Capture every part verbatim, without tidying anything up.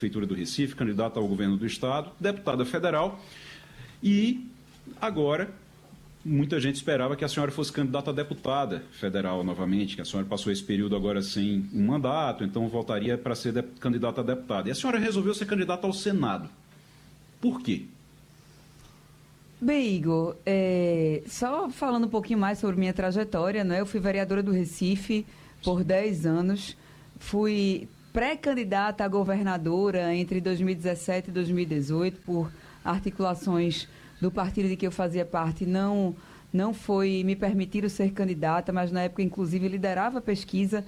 Prefeitura do Recife, candidata ao governo do Estado, deputada federal, e agora muita gente esperava que a senhora fosse candidata a deputada federal novamente, que a senhora passou esse período agora sem um mandato, então voltaria para ser de, candidata a deputada. E a senhora resolveu ser candidata ao Senado. Por quê? Bem, Igor, é, só falando um pouquinho mais sobre minha trajetória, né? Eu fui vereadora do Recife por dez anos, fui pré-candidata a governadora entre dois mil e dezessete e dois mil e dezoito, por articulações do partido de que eu fazia parte, não, não foi me permitiram ser candidata, mas na época, inclusive, liderava a pesquisa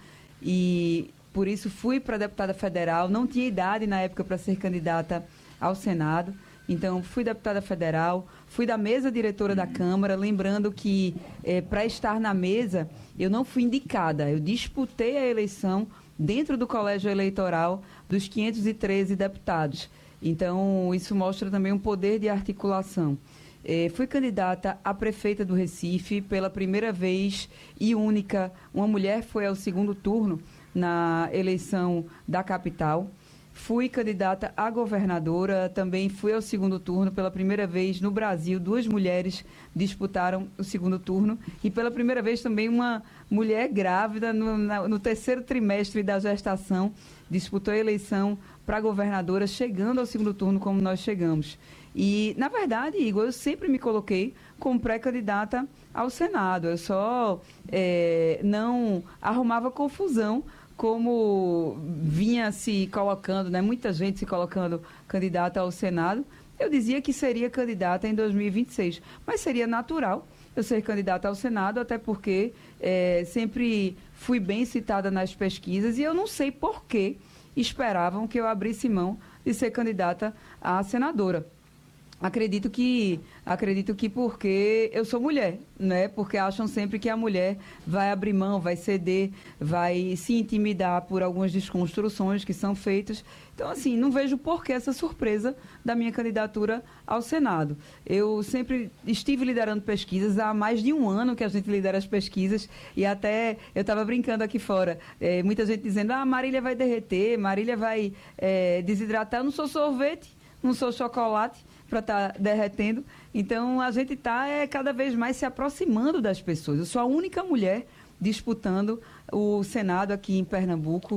e, por isso, fui para deputada federal. Não tinha idade na época para ser candidata ao Senado, então fui deputada federal, fui da mesa diretora da Câmara, lembrando que, eh, para estar na mesa, eu não fui indicada, eu disputei a eleição dentro do colégio eleitoral dos quinhentos e treze deputados. Então, isso mostra também um poder de articulação. Eh, fui candidata a prefeita do Recife pela primeira vez e única. Uma mulher foi ao segundo turno na eleição da capital. Fui candidata a governadora, também fui ao segundo turno pela primeira vez no Brasil. Duas mulheres disputaram o segundo turno e pela primeira vez também uma mulher grávida no, na, no terceiro trimestre da gestação disputou a eleição para governadora, chegando ao segundo turno como nós chegamos. E, na verdade, Igor, eu sempre me coloquei como pré-candidata ao Senado. Eu só é, não arrumava confusão como vinha se colocando, né, muita gente se colocando candidata ao Senado. Eu dizia que seria candidata em dois mil e vinte e seis, mas seria natural eu ser candidata ao Senado, até porque é, sempre fui bem citada nas pesquisas e eu não sei por que esperavam que eu abrisse mão de ser candidata a senadora. Acredito que, acredito que porque eu sou mulher, né? Porque acham sempre que a mulher vai abrir mão, vai ceder, vai se intimidar por algumas desconstruções que são feitas. Então, assim, não vejo por que essa surpresa da minha candidatura ao Senado. Eu sempre estive liderando pesquisas, há mais de um ano que a gente lidera as pesquisas, e até eu estava brincando aqui fora, é, muita gente dizendo, ah, Marília vai derreter, Marília vai é, desidratar. Eu não sou sorvete, não sou chocolate para estar tá derretendo. Então, a gente está é, cada vez mais se aproximando das pessoas. Eu sou a única mulher disputando o Senado aqui em Pernambuco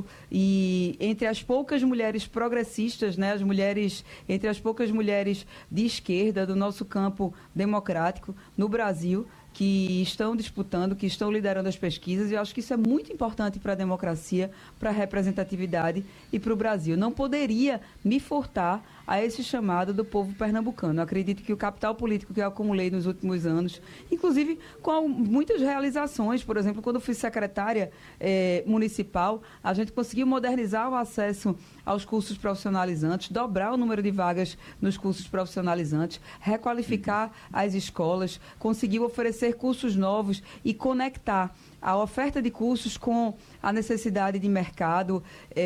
e entre as poucas mulheres progressistas, né, as mulheres, entre as poucas mulheres de esquerda do nosso campo democrático no Brasil, que estão disputando, que estão liderando as pesquisas, e eu acho que isso é muito importante para a democracia, para a representatividade e para o Brasil. Não poderia me furtar a esse chamado do povo pernambucano. Eu acredito que o capital político que eu acumulei nos últimos anos, inclusive com muitas realizações, por exemplo, quando fui secretária eh, municipal, a gente conseguiu modernizar o acesso aos cursos profissionalizantes, dobrar o número de vagas nos cursos profissionalizantes, requalificar as escolas, conseguiu oferecer cursos novos e conectar a oferta de cursos com a necessidade de mercado,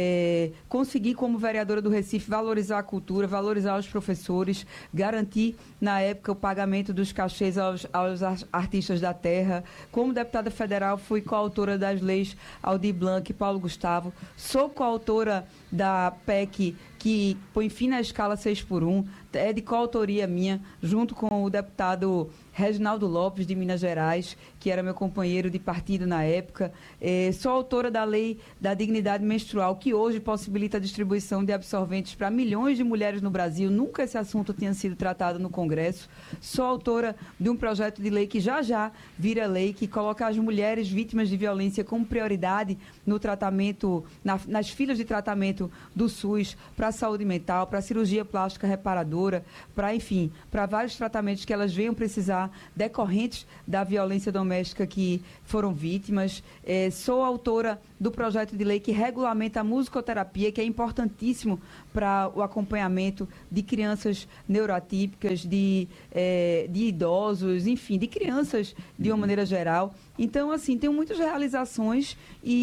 é, conseguir, como vereadora do Recife, valorizar a cultura, valorizar os professores, garantir, na época, o pagamento dos cachês aos, aos artistas da terra. Como deputada federal, fui coautora das leis Aldir Blanc e Paulo Gustavo, sou coautora da P E C que põe fim na escala seis por um, é de coautoria minha, junto com o deputado Reginaldo Lopes, de Minas Gerais, que era meu companheiro de partido na época. É, sou autora da Lei da Dignidade Menstrual, que hoje possibilita a distribuição de absorventes para milhões de mulheres no Brasil. Nunca esse assunto tinha sido tratado no Congresso. Sou autora de um projeto de lei que já já vira lei, que coloca as mulheres vítimas de violência como prioridade no tratamento, na, nas filas de tratamento do SUS, para a saúde mental, para a cirurgia plástica reparadora, para, enfim, para vários tratamentos que elas venham precisar decorrentes da violência doméstica que foram vítimas. É, sou autora do projeto de lei que regulamenta a musicoterapia, que é importantíssimo para o acompanhamento de crianças neuroatípicas, de, é, de idosos, enfim, de crianças de uma maneira geral. Então, assim, tenho muitas realizações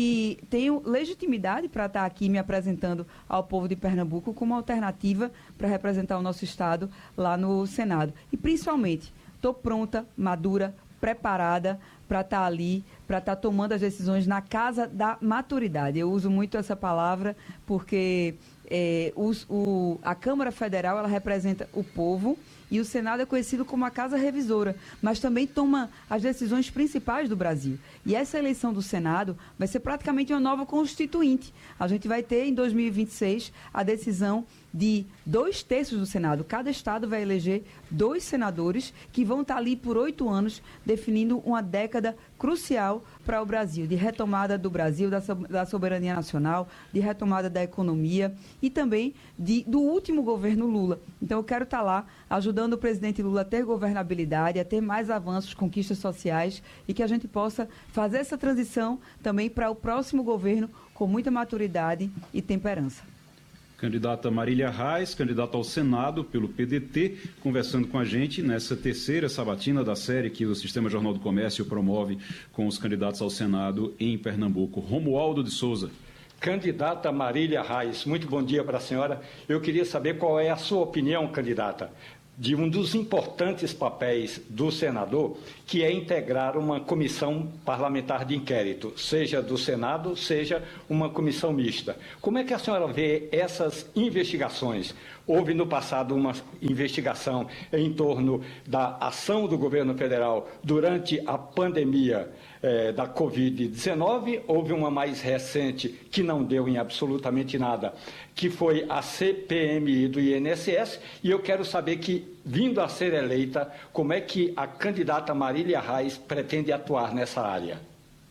e tenho legitimidade para estar aqui me apresentando ao povo de Pernambuco como alternativa para representar o nosso Estado lá no Senado. E, principalmente, estou pronta, madura, preparada para estar ali, para estar tomando as decisões na casa da maturidade. Eu uso muito essa palavra porque é, os, o, a Câmara Federal ela representa o povo e o Senado é conhecido como a Casa Revisora, mas também toma as decisões principais do Brasil. E essa eleição do Senado vai ser praticamente uma nova constituinte. A gente vai ter, em dois mil e vinte e seis, a decisão de dois terços do Senado. Cada estado vai eleger dois senadores que vão estar ali por oito anos, definindo uma década crucial para o Brasil, de retomada do Brasil, da, so, da soberania nacional, de retomada da economia e também de, do último governo Lula. Então, eu quero estar lá ajudando o presidente Lula a ter governabilidade, a ter mais avanços, conquistas sociais e que a gente possa fazer essa transição também para o próximo governo com muita maturidade e temperança. Candidata Marília Reis, candidata ao Senado pelo P D T, conversando com a gente nessa terceira sabatina da série que o Sistema Jornal do Comércio promove com os candidatos ao Senado em Pernambuco. Romualdo de Souza. Candidata Marília Reis, muito bom dia para a senhora. Eu queria saber qual é a sua opinião, candidata, de um dos importantes papéis do senador, que é integrar uma comissão parlamentar de inquérito, seja do Senado, seja uma comissão mista. Como é que a senhora vê essas investigações? Houve no passado uma investigação em torno da ação do governo federal durante a pandemia eh, da covid dezenove, houve uma mais recente que não deu em absolutamente nada, que foi a C P M I do I N S S, e eu quero saber que, vindo a ser eleita, como é que a candidata Marília Reis pretende atuar nessa área?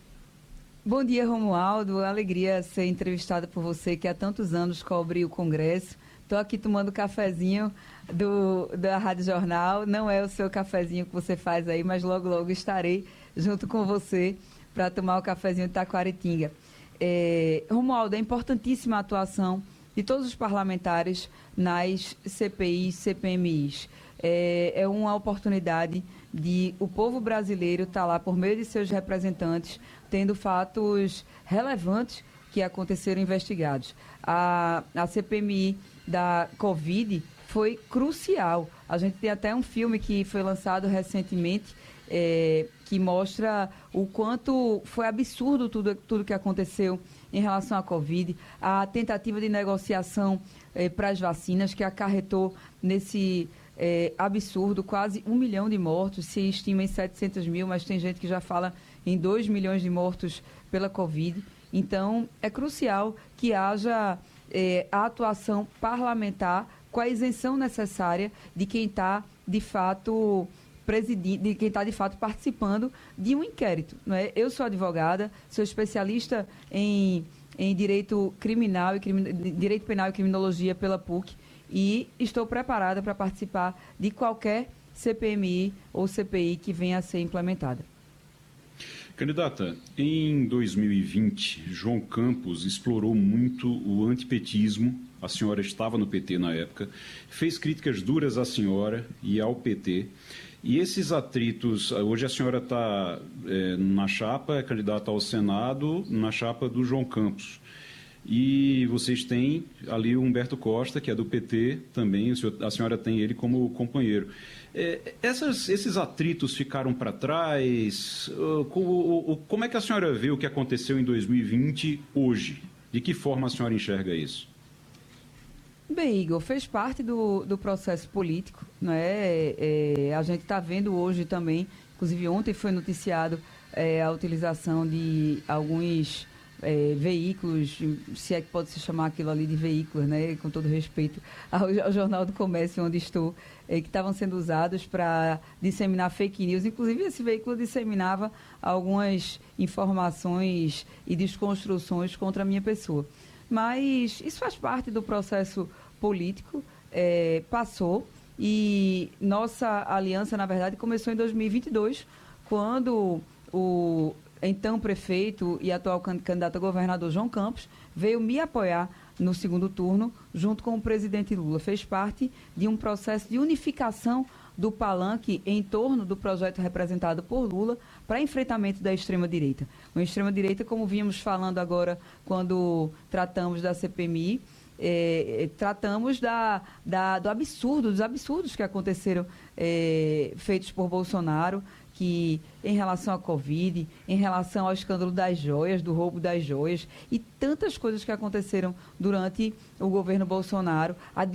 Bom dia, Romualdo. Alegria ser entrevistada por você, que há tantos anos cobre o Congresso. Estou aqui tomando cafezinho do, da Rádio Jornal. Não é o seu cafezinho que você faz aí, mas logo, logo estarei junto com você para tomar o cafezinho de Taquaritinga. É, Romualdo, é importantíssima a atuação de todos os parlamentares nas C P Is, C P M Is. É, é uma oportunidade de o povo brasileiro estar lá por meio de seus representantes, tendo fatos relevantes que aconteceram investigados. A, a C P M I da Covid foi crucial. A gente tem até um filme que foi lançado recentemente, é, que mostra o quanto foi absurdo tudo, tudo que aconteceu em relação à Covid, a tentativa de negociação eh, para as vacinas, que acarretou nesse eh, absurdo quase um milhão de mortos, se estima em setecentos mil, mas tem gente que já fala em dois milhões de mortos pela Covid. Então, é crucial que haja eh, a atuação parlamentar com a isenção necessária de quem está, de fato, presidindo, de quem está, de fato, participando de um inquérito. Não é? Eu sou advogada, sou especialista em, em direito criminal e crimin, direito penal e criminologia pela P U C e estou preparada para participar de qualquer C P M I ou C P I que venha a ser implementada. Candidata, em dois mil e vinte, João Campos explorou muito o antipetismo. A senhora estava no P T na época, fez críticas duras à senhora e ao P T. E esses atritos, hoje a senhora está é, na chapa, é candidata ao Senado, na chapa do João Campos. E vocês têm ali o Humberto Costa, que é do P T também, a senhora tem ele como companheiro. É, essas, esses atritos ficaram para trás? Como, como é que a senhora vê o que aconteceu em dois mil e vinte hoje? De que forma a senhora enxerga isso? Bem, Igor, fez parte do, do processo político, não é? É, a gente está vendo hoje também, inclusive ontem foi noticiado é, a utilização de alguns é, veículos, se é que pode se chamar aquilo ali de veículos, né? Com todo respeito ao, ao Jornal do Comércio onde estou, é, que estavam sendo usados para disseminar fake news. Inclusive, esse veículo disseminava algumas informações e desconstruções contra a minha pessoa. Mas isso faz parte do processo político, é, passou, e nossa aliança, na verdade, começou em dois mil e vinte e dois, quando o então prefeito e atual candidato a governador João Campos veio me apoiar no segundo turno, junto com o presidente Lula. Fez parte de um processo de unificação do palanque em torno do projeto representado por Lula para enfrentamento da extrema-direita. A extrema-direita, como vimos falando agora quando tratamos da C P M I, é, tratamos da, da, do absurdo, dos absurdos que aconteceram é, feitos por Bolsonaro, que em relação à Covid, em relação ao escândalo das joias, do roubo das joias e tantas coisas que aconteceram durante o governo Bolsonaro, a